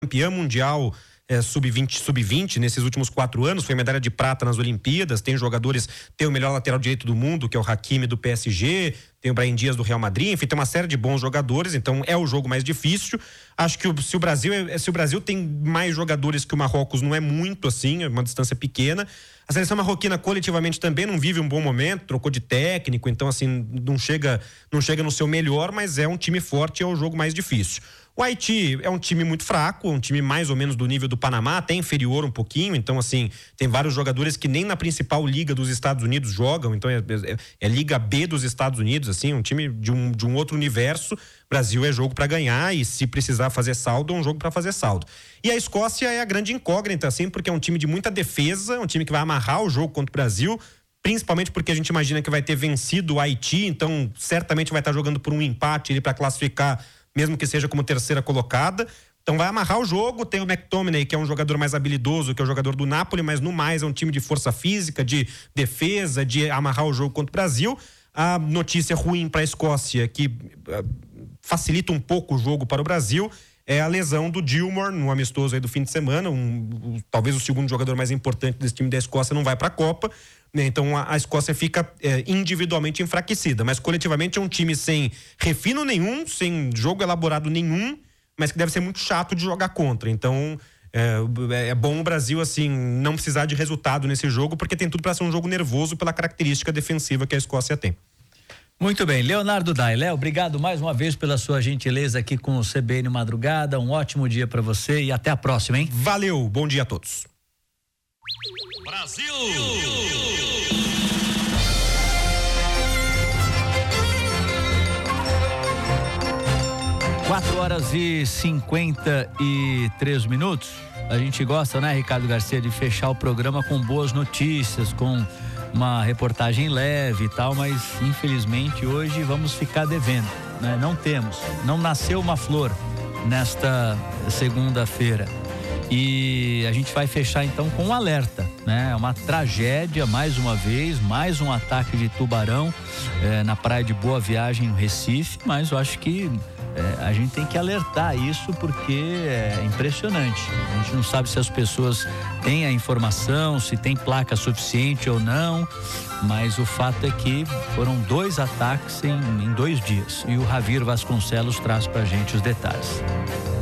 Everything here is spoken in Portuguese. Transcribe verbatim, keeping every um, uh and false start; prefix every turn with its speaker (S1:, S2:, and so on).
S1: campeã mundial é, sub vinte, sub vinte nesses últimos quatro anos, foi medalha de prata nas Olimpíadas, tem jogadores, tem o melhor lateral direito do mundo, que é o Hakimi do P S G, tem o Brahim Dias do Real Madrid, enfim, tem uma série de bons jogadores, então é o jogo mais difícil. Acho que o, se o Brasil é, se o Brasil tem mais jogadores que o Marrocos, não é muito assim, é uma distância pequena. A seleção marroquina coletivamente também não vive um bom momento, trocou de técnico, então assim, não chega, não chega no seu melhor, mas é um time forte, é o jogo mais difícil. O Haiti é um time muito fraco, um time mais ou menos do nível do Panamá, até inferior um pouquinho, então assim, tem vários jogadores que nem na principal liga dos Estados Unidos jogam, então é, é, é Liga B dos Estados Unidos, assim, um time de um, de um outro universo. Brasil é jogo para ganhar e se precisar fazer saldo, é um jogo para fazer saldo. E a Escócia é a grande incógnita, assim, porque é um time de muita defesa, um time que vai amarrar o jogo contra o Brasil, principalmente porque a gente imagina que vai ter vencido o Haiti, então certamente vai estar jogando por um empate para classificar, mesmo que seja como terceira colocada. Então vai amarrar o jogo. Tem o McTominay, que é um jogador mais habilidoso, que é o jogador do Napoli, mas no mais é um time de força física, de defesa, de amarrar o jogo contra o Brasil. A notícia ruim para a Escócia, que uh, facilita um pouco o jogo para o Brasil, é a lesão do Gilmour no amistoso aí do fim de semana. Um, um, talvez o segundo jogador mais importante desse time da Escócia não vai para a Copa, né? Então a, a Escócia fica é, individualmente enfraquecida, mas coletivamente é um time sem refino nenhum, sem jogo elaborado nenhum, mas que deve ser muito chato de jogar contra. Então é, é bom o Brasil assim não precisar de resultado nesse jogo, porque tem tudo para ser um jogo nervoso pela característica defensiva que a Escócia tem.
S2: Muito bem, Leonardo Dai. Léo, obrigado mais uma vez pela sua gentileza aqui com o C B N Madrugada. Um ótimo dia para você e até a próxima, hein?
S1: Valeu, bom dia a todos.
S3: Brasil!
S2: Quatro horas e cinquenta e três minutos. A gente gosta, né, Ricardo Garcia, de fechar o programa com boas notícias, com uma reportagem leve e tal, mas infelizmente hoje vamos ficar devendo, né? Não temos, não nasceu uma flor nesta segunda-feira. E a gente vai fechar então com um alerta, né? Uma tragédia, mais uma vez, mais um ataque de tubarão é, na praia de Boa Viagem, no Recife, mas eu acho que é, a gente tem que alertar isso porque é impressionante. A gente não sabe se as pessoas têm a informação, se tem placa suficiente ou não, mas o fato é que foram dois ataques em, em dois dias. E o Ravir Vasconcelos traz pra gente os detalhes.